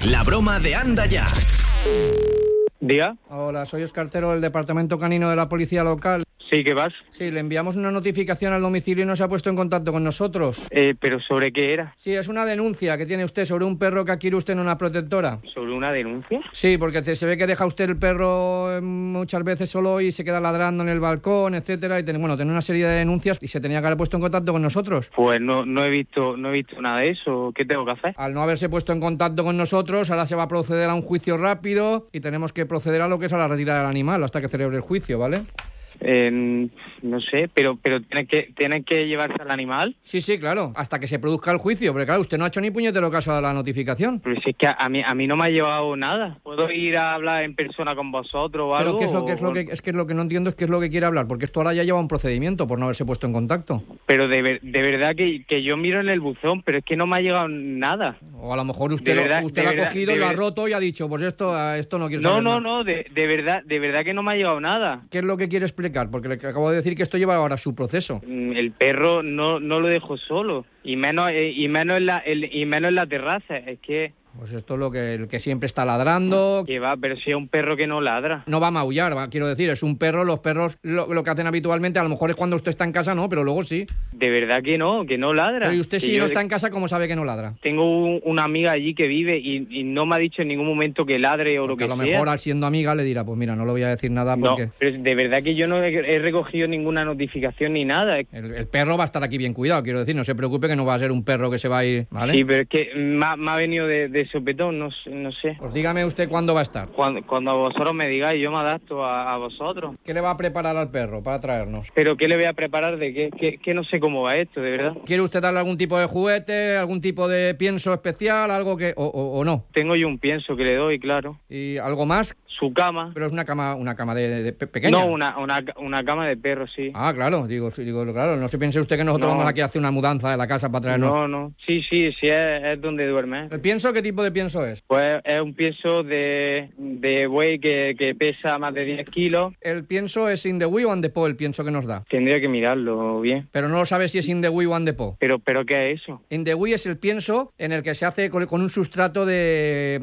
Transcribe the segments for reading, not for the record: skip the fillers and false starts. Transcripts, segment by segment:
La broma de Anda Ya. ¿Diga? Hola, soy Escartero del Departamento Canino de la Policía Local. Sí, ¿qué vas? Sí, le enviamos una notificación al domicilio y no se ha puesto en contacto con nosotros. ¿Pero sobre qué era? Sí, es una denuncia que tiene usted sobre un perro que adquiere usted en una protectora. ¿Sobre una denuncia? Sí, porque se ve que deja usted el perro muchas veces solo y se queda ladrando en el balcón, etcétera, y tiene una serie de denuncias y se tenía que haber puesto en contacto con nosotros. Pues no he visto nada de eso. ¿Qué tengo que hacer? Al no haberse puesto en contacto con nosotros, ahora se va a proceder a un juicio rápido y tenemos que proceder a lo que es a la retirada del animal hasta que celebre el juicio, ¿vale? No sé, pero ¿tienen que llevarse al animal? Sí, claro, hasta que se produzca el juicio, porque claro, usted no ha hecho ni puñetero caso a la notificación. Pero si es que a mí no me ha llevado nada. ¿Puedo ir a hablar en persona con vosotros o algo? Pero ¿qué es lo que no entiendo es qué es lo que quiere hablar, porque esto ahora ya lleva un procedimiento por no haberse puesto en contacto. Pero de verdad que yo miro en el buzón, pero es que no me ha llegado nada. O a lo mejor usted lo ha cogido, lo ha roto y ha dicho, pues esto no quiero saber nada. No, de verdad que no me ha llegado nada. ¿Qué es lo que quiere explicar? Porque le acabo de decir que esto lleva ahora su proceso. El perro no lo dejo solo, y menos en la terraza. Es que pues esto es el que siempre está ladrando. Que va, pero si es un perro que no ladra. No va a maullar, quiero decir, es un perro. Los perros lo que hacen habitualmente, a lo mejor es cuando usted está en casa, no, pero luego sí. De verdad que no ladra. Pero ¿y usted si no está en casa, cómo sabe que no ladra? Tengo una amiga allí que vive y no me ha dicho en ningún momento que ladre o porque lo que sea. A lo mejor, siendo amiga, le dirá, pues mira, no le voy a decir nada porque... No, pero de verdad que yo no he recogido ninguna notificación ni nada. El perro va a estar aquí bien cuidado, quiero decir, no se preocupe que no va a ser un perro que se va a ir, ¿vale? Sí, pero es que me ha venido de sopetón, no sé. Pues dígame usted cuándo va a estar. Cuando vosotros me digáis, yo me adapto a vosotros. ¿Qué le va a preparar al perro para traernos? ¿Pero qué le voy a preparar de qué? Que no sé cómo va esto, de verdad. ¿Quiere usted darle algún tipo de juguete, algún tipo de pienso especial, algo que... o no? Tengo yo un pienso que le doy, claro. ¿Y algo más? Su cama. Pero es una cama de pequeña. No, una cama de perro, sí. Ah, claro, digo, claro, no se piense usted que nosotros vamos aquí a hacer una mudanza de la casa para traernos... No, sí, es donde duerme. ¿El pienso qué tipo de pienso es? Pues es un pienso de buey que pesa más de 10 kilos. ¿El pienso es in the whey o on the po, el pienso que nos da? Tendría que mirarlo bien. Pero no lo sabe si es in the whey o on the po. ¿Pero qué es eso? In the whey es el pienso en el que se hace con un sustrato de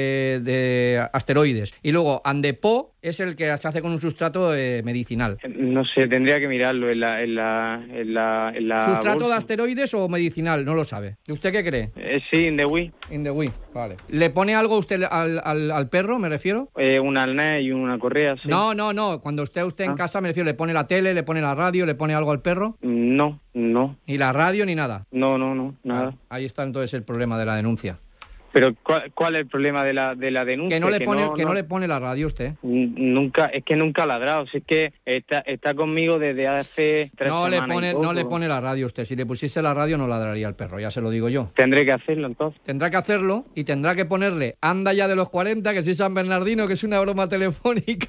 asteroides. Y luego on the po es el que se hace con un sustrato medicinal. No sé, tendría que mirarlo en la ¿Sustrato bolsa de asteroides o medicinal? No lo sabe. ¿Usted qué cree? Sí, in the whey. In the whey, vale. ¿Le pone algo usted al perro, me refiero? Un arnés y una correa, sí. No. Cuando esté usted en casa, me refiero, ¿le pone la tele, le pone la radio, le pone algo al perro? No. ¿Ni la radio ni nada? No, nada. Ahí está entonces el problema de la denuncia. ¿Pero cuál es el problema de la denuncia? Que no le pone la radio usted. Nunca ha ladrado. Si es que está conmigo desde hace 3 semanas. No le pone la radio usted. Si le pusiese la radio no ladraría el perro, ya se lo digo yo. Tendré que hacerlo entonces. Tendrá que hacerlo y tendrá que ponerle Anda Ya de los 40, que soy San Bernardino, que es una broma telefónica.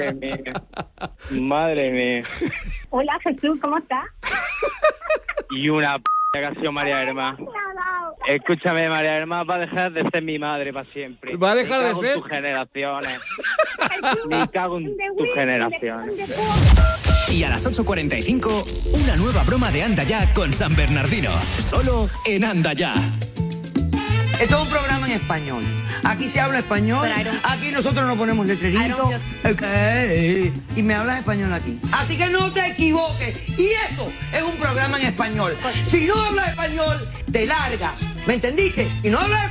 Madre mía. Hola Jesús, ¿cómo estás? Y una que ha sido María Herma. Escúchame, María Herma va a dejar de ser mi madre para siempre. ¿Va a dejar de ser? Me cago en tus generaciones. Me cago en tus generaciones. Y a las 8:45, una nueva broma de Anda Ya con San Bernardino. Solo en Anda Ya. Esto es un programa en español. Aquí se habla español. Aquí nosotros nos ponemos letreritos. Y me hablas español aquí. Así que no te equivoques. Y esto es un programa en español. Si no hablas español, te largas. ¿Me entendiste? Y no hablas